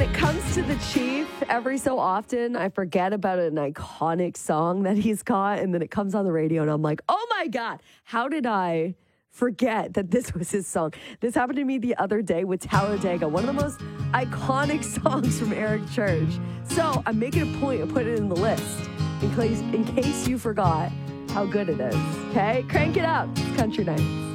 it comes to the Chief, every so often I forget about an iconic song that he's got, and then it comes on the radio, and I'm like, oh my God, how did I forget that this was his song? This happened to me the other day with Talladega, one of the most iconic songs from Eric Church. So I'm making a point of putting it in the list in case you forgot how good it is. Okay? Crank it up. It's Country Nights.